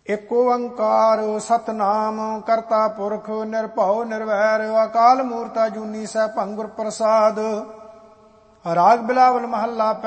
ਏਕ ਓੰਕਾਰ ਸਤਨਾਮ ਕਰਤਾ ਪੁਰਖ ਨਿਰਭਉ ਨਿਰਵੈਰ ਅਕਾਲ ਮੂਰਤਿ ਅਜੂਨੀ ਸੈਭੰ ਗੁਰ ਪ੍ਰਸਾਦ। ਰਾਗ ਬਿਲਾਵਲ ਮਹੱਲਾ